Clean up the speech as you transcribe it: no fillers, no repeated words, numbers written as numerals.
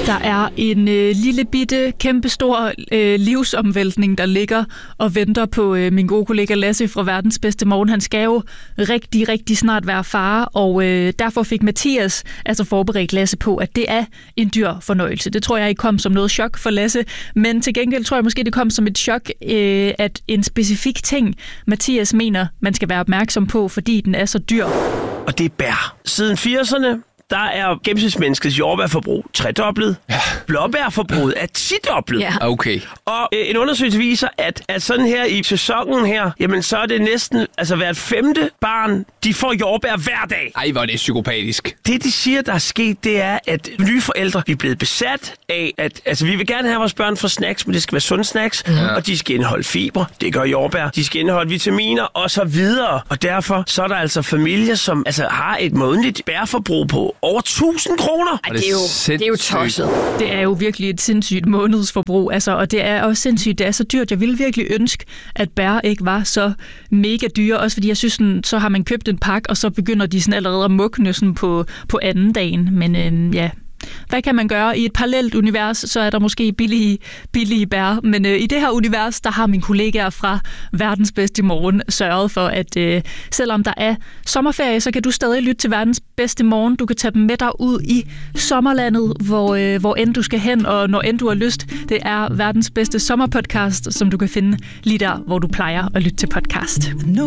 Der er en lille bitte, kæmpestor livsomvæltning, der ligger og venter på min gode kollega Lasse fra Verdens Bedste Morgen. Han skal jo rigtig, rigtig snart være far, og derfor fik Mathias altså forberedt Lasse på, at det er en dyr fornøjelse. Det tror jeg ikke kom som noget chok for Lasse, men til gengæld tror jeg måske, det kom som et chok, at en specifik ting, Mathias mener, man skal være opmærksom på, fordi den er så dyr. Og det er bær. Siden 80'erne, der er gennemsnitsmenneskets jordbærforbrug tredoblet. Ja. Blåbærforbruget er tidoblet. Ja. Okay. Og en undersøgelse viser, at sådan her i sæsonen her, jamen så er det næsten, altså hvert 5. barn, de får jordbær hver dag. Ej, hvor er det psykopatisk. Det, de siger, der er sket, det er, at nye forældre, vi er blevet besat af, at altså, vi vil gerne have vores børn for snacks, men det skal være sunde snacks, og de skal indeholde fiber, det gør jordbær, de skal indeholde vitaminer og så videre. Og derfor så er der altså familier, som altså har et månedligt bærforbrug på over 1.000 kroner. Ej, det er jo tosset. Det er jo virkelig et sindssygt månedsforbrug, altså, og det er også sindssygt, det er så dyrt. Jeg ville virkelig ønske, at bær ikke var så mega dyre, også fordi jeg synes, sådan, så har man købt en pakke, og så begynder de sådan allerede at mugne sådan på anden dagen. Men ja, hvad kan man gøre? I et parallelt univers, så er der måske billige bær, men i det her univers, der har mine kollegaer fra Verdens Bedste Morgen sørget for, at selvom der er sommerferie, så kan du stadig lytte til Verdens Bedste Morgen. Du kan tage dem med dig ud i sommerlandet, hvor end du skal hen, og når end du har lyst. Det er verdens bedste sommerpodcast, som du kan finde lige der, hvor du plejer at lytte til podcast.